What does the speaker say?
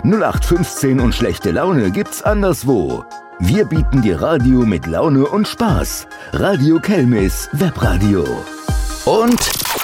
0815 und schlechte Laune gibt's anderswo. Wir bieten dir Radio mit Laune und Spaß. Radio Kelmis Webradio. Und